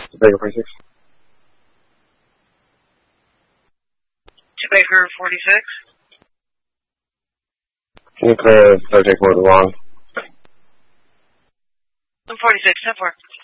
Baker 46. To Baker 46. Can you clear 38 for the wrong? 46, 10-4.